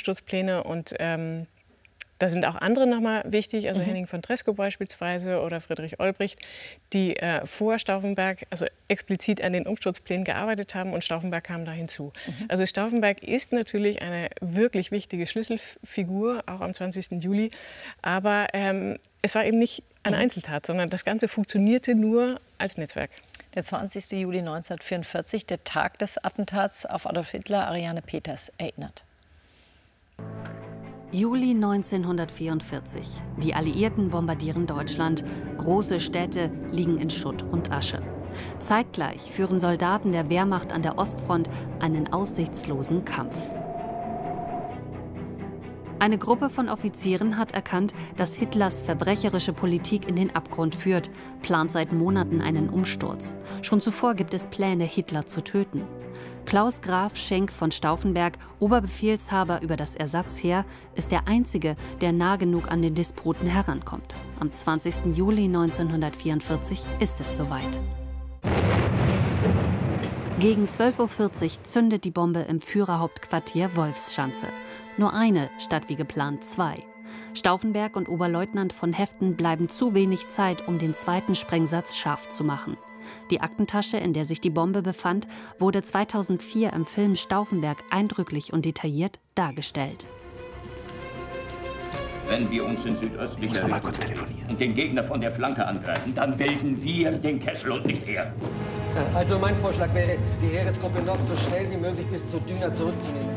Umsturzpläne und da sind auch andere nochmal wichtig, also Henning von Tresckow beispielsweise oder Friedrich Olbricht, die vor Stauffenberg also explizit an den Umsturzplänen gearbeitet haben und Stauffenberg kam da hinzu. Also Stauffenberg ist natürlich eine wirklich wichtige Schlüsselfigur, auch am 20. Juli, aber es war eben nicht eine Einzeltat, sondern das Ganze funktionierte nur als Netzwerk. Der 20. Juli 1944, der Tag des Attentats auf Adolf Hitler, Ariane Peters erinnert. Juli 1944. Die Alliierten bombardieren Deutschland. Große Städte liegen in Schutt und Asche. Zeitgleich führen Soldaten der Wehrmacht an der Ostfront einen aussichtslosen Kampf. Eine Gruppe von Offizieren hat erkannt, dass Hitlers verbrecherische Politik in den Abgrund führt, plant seit Monaten einen Umsturz. Schon zuvor gibt es Pläne, Hitler zu töten. Klaus Graf Schenk von Stauffenberg, Oberbefehlshaber über das Ersatzheer, ist der Einzige, der nah genug an den Disputen herankommt. Am 20. Juli 1944 ist es soweit. Gegen 12:40 Uhr zündet die Bombe im Führerhauptquartier Wolfschanze. Nur eine statt wie geplant zwei. Stauffenberg und Oberleutnant von Heften bleiben zu wenig Zeit, um den zweiten Sprengsatz scharf zu machen. Die Aktentasche, in der sich die Bombe befand, wurde 2004 im Film Stauffenberg eindrücklich und detailliert dargestellt. Wenn wir uns in südöstlicher Richtung und den Gegner von der Flanke angreifen, dann bilden wir den Kessel und nicht er. Also mein Vorschlag wäre, die Heeresgruppe noch so schnell wie möglich bis zu Düna zurückzunehmen.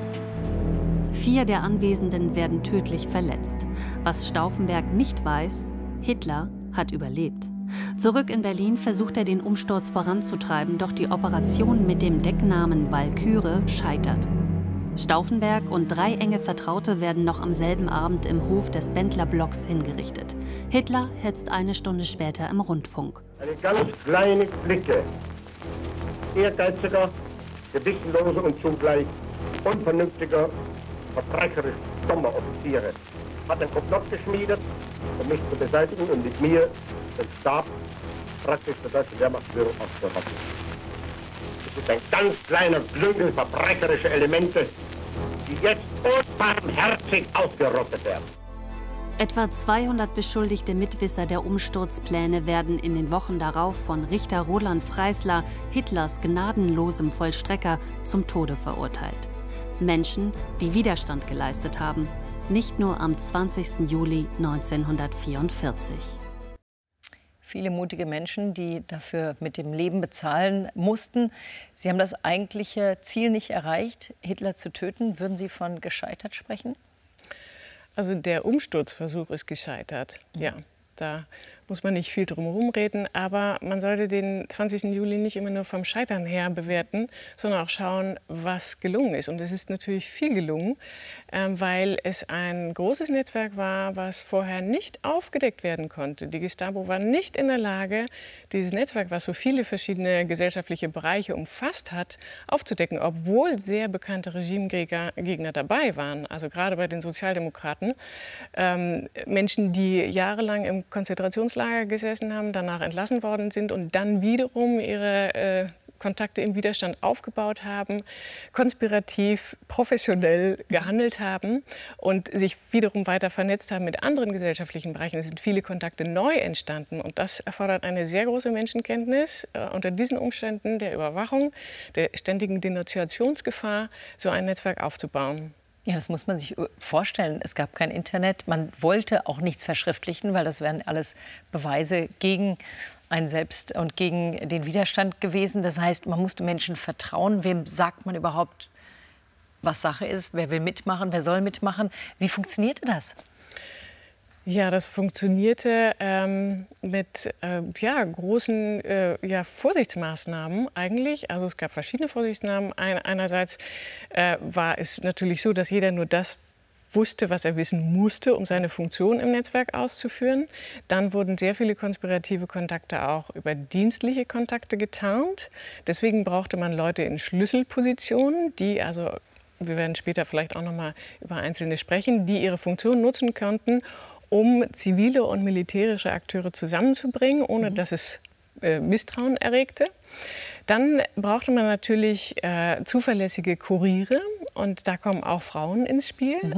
4 der Anwesenden werden tödlich verletzt. Was Stauffenberg nicht weiß, Hitler hat überlebt. Zurück in Berlin versucht er, den Umsturz voranzutreiben, doch die Operation mit dem Decknamen Walküre scheitert. Stauffenberg und 3 enge Vertraute werden noch am selben Abend im Hof des Bendlerblocks hingerichtet. Hitler hetzt eine Stunde später im Rundfunk. Eine ganz kleine Clique ehrgeiziger, gewissenloser und zugleich unvernünftiger, verbrecherisch dummer Offiziere hat ein Komplott geschmiedet, um mich zu beseitigen und mit mir den Stab praktisch der deutschen Wehrmachtsführung aufzurotten. Es ist ein ganz kleiner Klüngel verbrecherischer Elemente, die jetzt unbarmherzig ausgerottet werden. Etwa 200 beschuldigte Mitwisser der Umsturzpläne werden in den Wochen darauf von Richter Roland Freisler, Hitlers gnadenlosem Vollstrecker, zum Tode verurteilt. Menschen, die Widerstand geleistet haben, nicht nur am 20. Juli 1944. Viele mutige Menschen, die dafür mit dem Leben bezahlen mussten. Sie haben das eigentliche Ziel nicht erreicht, Hitler zu töten. Würden Sie von gescheitert sprechen? Also der Umsturzversuch ist gescheitert, ja. Da muss man nicht viel drum herum reden, aber man sollte den 20. Juli nicht immer nur vom Scheitern her bewerten, sondern auch schauen, was gelungen ist. Und es ist natürlich viel gelungen, weil es ein großes Netzwerk war, was vorher nicht aufgedeckt werden konnte. Die Gestapo war nicht in der Lage, dieses Netzwerk, was so viele verschiedene gesellschaftliche Bereiche umfasst hat, aufzudecken, obwohl sehr bekannte Regimegegner dabei waren. Also gerade bei den Sozialdemokraten, Menschen, die jahrelang im Konzentrationslager gesessen haben, danach entlassen worden sind und dann wiederum ihre Kontakte im Widerstand aufgebaut haben, konspirativ, professionell gehandelt haben und sich wiederum weiter vernetzt haben mit anderen gesellschaftlichen Bereichen. Es sind viele Kontakte neu entstanden und das erfordert eine sehr große Menschenkenntnis, unter diesen Umständen der Überwachung, der ständigen Denunziationsgefahr, so ein Netzwerk aufzubauen. Ja, das muss man sich vorstellen. Es gab kein Internet. Man wollte auch nichts verschriftlichen, weil das wären alles Beweise gegen einen selbst und gegen den Widerstand gewesen. Das heißt, man musste Menschen vertrauen. Wem sagt man überhaupt, was Sache ist? Wer will mitmachen? Wer soll mitmachen? Wie funktionierte das? Ja, das funktionierte mit großen Vorsichtsmaßnahmen eigentlich. Also es gab verschiedene Vorsichtsmaßnahmen. Einerseits war es natürlich so, dass jeder nur das wusste, was er wissen musste, um seine Funktion im Netzwerk auszuführen. Dann wurden sehr viele konspirative Kontakte auch über dienstliche Kontakte getarnt. Deswegen brauchte man Leute in Schlüsselpositionen, die also, wir werden später vielleicht auch noch mal über einzelne sprechen, die ihre Funktion nutzen konnten, um zivile und militärische Akteure zusammenzubringen, ohne dass es Misstrauen erregte. Dann brauchte man natürlich zuverlässige Kuriere und da kommen auch Frauen ins Spiel.